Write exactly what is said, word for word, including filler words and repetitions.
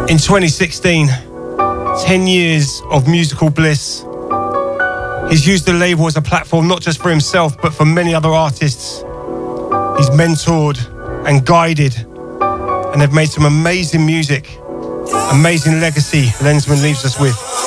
In twenty sixteen, ten years of musical bliss. He's used the label as a platform not just for himself, but for many other artists. He's mentored and guided, and they've made some amazing music, amazing legacy Lenzman leaves us with.